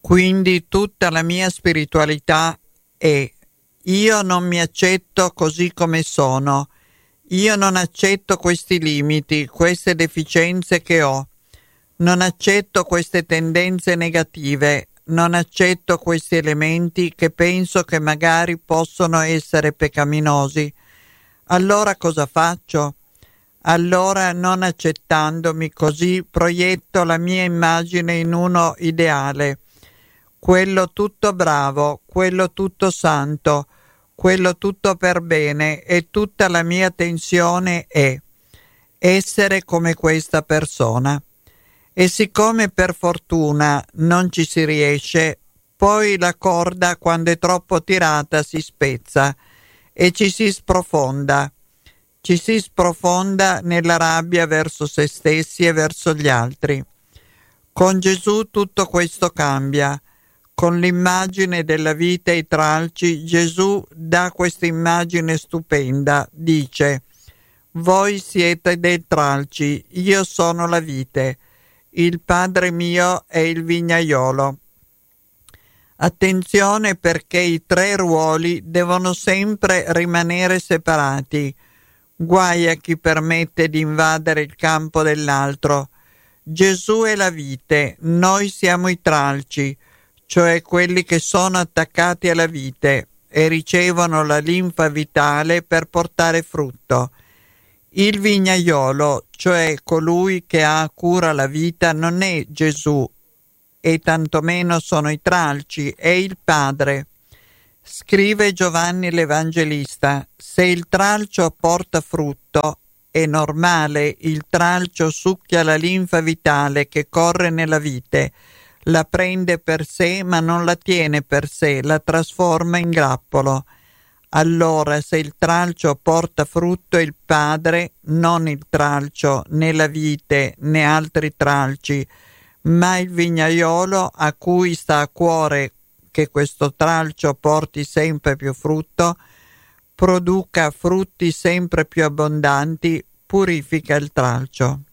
Quindi tutta la mia spiritualità è: io non mi accetto così come sono, io non accetto questi limiti, queste deficienze che ho, non accetto queste tendenze negative, non accetto questi elementi che penso che magari possono essere peccaminosi. Allora cosa faccio? Allora, non accettandomi così, proietto la mia immagine in uno ideale, quello tutto bravo, quello tutto santo, quello tutto per bene, e tutta la mia tensione è essere come questa persona. E siccome per fortuna non ci si riesce, poi la corda, quando è troppo tirata, si spezza e ci si sprofonda. Ci si sprofonda nella rabbia verso se stessi e verso gli altri. Con Gesù tutto questo cambia. Con l'immagine della vita e i tralci, Gesù dà questa immagine stupenda. Dice: voi siete dei tralci, io sono la vite. Il Padre mio è il vignaiolo. Attenzione, perché i tre ruoli devono sempre rimanere separati. Guai a chi permette di invadere il campo dell'altro. Gesù è la vite, noi siamo i tralci, cioè quelli che sono attaccati alla vite e ricevono la linfa vitale per portare frutto. Il vignaiolo, cioè colui che ha a cura la vita, non è Gesù, e tantomeno sono i tralci, è il Padre. Scrive Giovanni l'Evangelista: se il tralcio porta frutto, è normale, il tralcio succhia la linfa vitale che corre nella vite, la prende per sé ma non la tiene per sé, la trasforma in grappolo. Allora, se il tralcio porta frutto, il Padre, non il tralcio, né la vite, né altri tralci, ma il vignaiolo, a cui sta a cuore che questo tralcio porti sempre più frutto, produca frutti sempre più abbondanti, purifica il tralcio.